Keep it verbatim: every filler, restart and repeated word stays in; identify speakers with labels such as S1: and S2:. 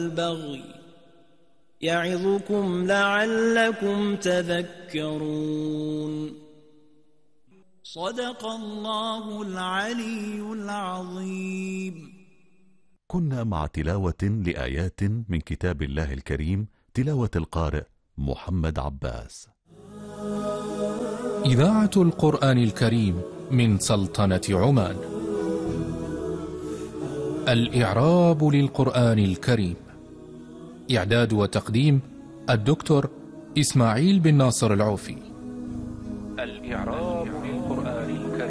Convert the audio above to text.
S1: والبغي يعظكم لعلكم تذكرون. صدق الله العلي العظيم.
S2: كنا مع تلاوة لآيات من كتاب الله الكريم، تلاوة القارئ محمد عباس.
S3: إذاعة القرآن الكريم من سلطنة عمان. الإعراب للقرآن الكريم. إعداد وتقديم الدكتور إسماعيل بن ناصر العوفي. الإعراب